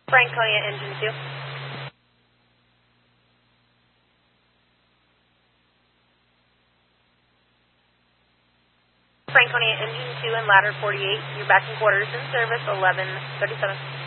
Franconia Engine 2. Franconia Engine 2 and ladder 48. You're back in quarters in service 1137.